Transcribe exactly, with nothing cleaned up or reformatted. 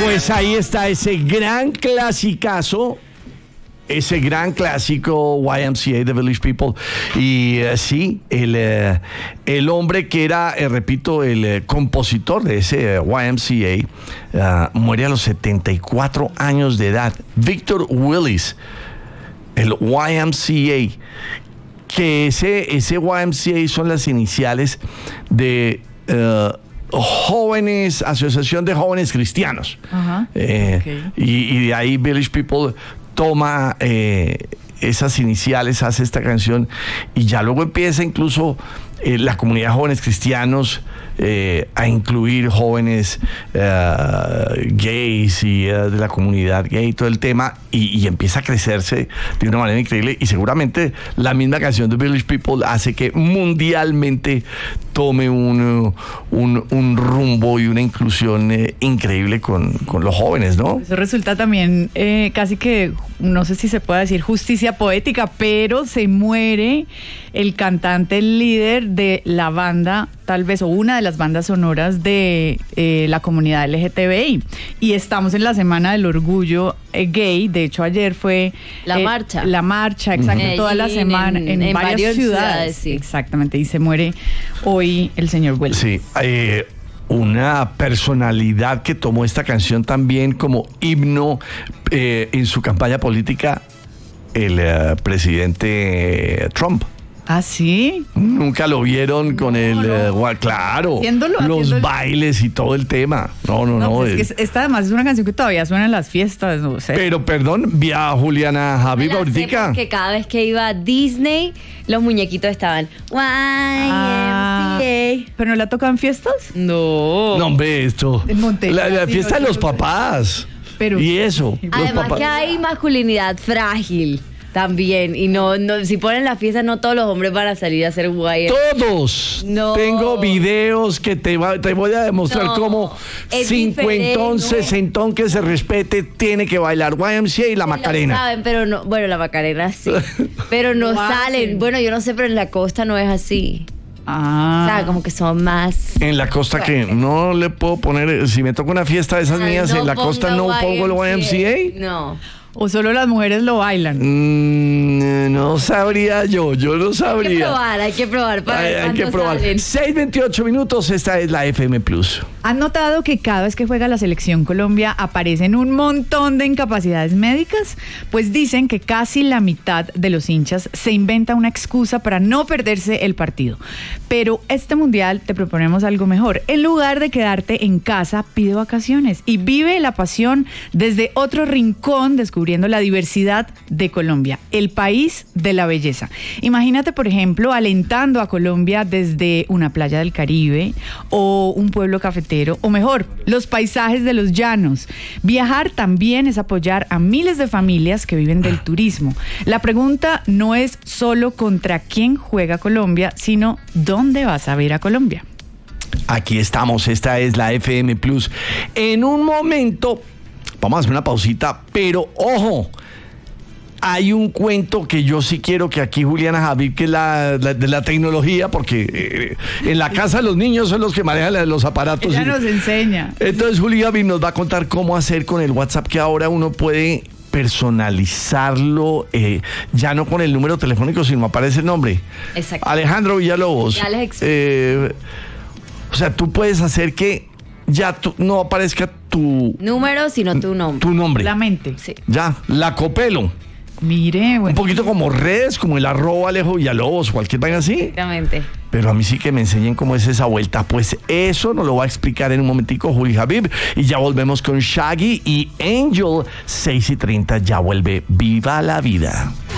Pues ahí está ese gran clasicazo, ese gran clásico Y M C A, The Village People. Y uh, sí, el, uh, el hombre que era, eh, repito, el uh, compositor de ese uh, Y M C A, uh, muere a los setenta y cuatro años de edad. Victor Willis, el Y M C A, que ese, ese Y M C A son las iniciales de... Uh, Jóvenes, Asociación de Jóvenes Cristianos. Ajá. Eh, Okay. y, y de ahí Village People toma eh, esas iniciales, hace esta canción y ya luego empieza incluso eh, la comunidad de jóvenes cristianos eh, a incluir jóvenes uh, gays y uh, de la comunidad gay y todo el tema y, y empieza a crecerse de una manera increíble y seguramente la misma canción de Village People hace que mundialmente tome un, un, un rumbo y una inclusión eh, increíble con, con los jóvenes, ¿no? Eso resulta también eh, casi que, no sé si se puede decir justicia poética, pero se muere el cantante, el líder de la banda, tal vez, o una de las bandas sonoras de eh, la comunidad L G T B I. Y estamos en la Semana del Orgullo eh, Gay. De hecho, ayer fue... La eh, marcha. La marcha, exacto, Uh-huh. toda la En- semana, en, en- en varias varias ciudades. ciudades, sí. Exactamente, y se muere hoy el señor Willis. Sí, eh, una personalidad que tomó esta canción también como himno eh, en su campaña política, el eh, presidente Trump. ¿Ah, sí? Nunca lo vieron con No, el... no. eh, gua- claro, Haciéndolo, los haciéndolo. bailes y todo el tema. No, no, no. No, pues eh, es que esta además es una canción que todavía suena en las fiestas, no sé. Pero perdón, vi a Juliana Javiv ahorita. Que cada vez que iba a Disney, los muñequitos estaban Y Ah, M C ¿pero no la tocan fiestas? A. No. No, hombre, esto. En Montevideo, La, la sí, fiesta no, de los yo no sé. papás. Pero- y eso. los Además papás. que hay masculinidad frágil también. Y no, no, si ponen la fiesta, no todos los hombres van a salir a hacer Y M C A. Todos. No. Tengo videos que te, va- te voy a demostrar No, cómo es cincuentón, diferente. sesentón que se respete tiene que bailar Y M C A y la Lo Macarena. saben, pero no, bueno, la Macarena sí. Pero no Lo salen. hacen. Bueno, yo no sé, pero en la costa no es así. Ah. O sea, como que son más. En la costa que no le puedo poner, si me toca una fiesta de esas Ay, mías, no en la costa ponga no pongo el Y M C A. No. O solo las mujeres lo bailan. Mm, no sabría yo, yo no Hay que sabría. probar, hay que probar para Hay, ver hay que cuántos probar. salen. seis veintiocho minutos, esta es la F M Plus. ¿Han notado que cada vez que juega la selección Colombia aparecen un montón de incapacidades médicas? Pues dicen que casi la mitad de los hinchas se inventa una excusa para no perderse el partido. Pero este mundial te proponemos algo mejor. En lugar de quedarte en casa, pide vacaciones y vive la pasión desde otro rincón, descubriendo la diversidad de Colombia, el país de la belleza. Imagínate, por ejemplo, alentando a Colombia desde una playa del Caribe o un pueblo cafetero, o mejor, los paisajes de los llanos. Viajar también es apoyar a miles de familias que viven del turismo. La pregunta no es solo contra quién juega Colombia, sino dónde vas a ver a Colombia. Aquí estamos, esta es la F M Plus. En un momento, vamos a hacer una pausita, pero ojo, hay un cuento que yo sí quiero que aquí Juliana Javiv, que es la, la- de la tecnología, porque eh, en la casa los niños son los que manejan la- los aparatos. Ella y- nos enseña. Entonces Julia Javiv nos va a contar cómo hacer con el WhatsApp, que ahora uno puede personalizarlo, eh, ya no con el número telefónico, sino aparece el nombre. Exacto. Alejandro Villalobos. Ya les explico. eh, o sea, tú puedes hacer que ya tu- no aparezca tu, Número, sino tu nombre. tu nombre. La mente. Sí. Ya, la Copelo. Mire, Un bueno. poquito como redes, como el arroba Alejo Villalobos, cualquier vaina así. Exactamente. Pero a mí sí que me enseñen cómo es esa vuelta. Pues eso nos lo va a explicar en un momentico Juli Javiv. Y ya volvemos con Shaggy y Angel. seis y treinta, ya vuelve Viva la Vida.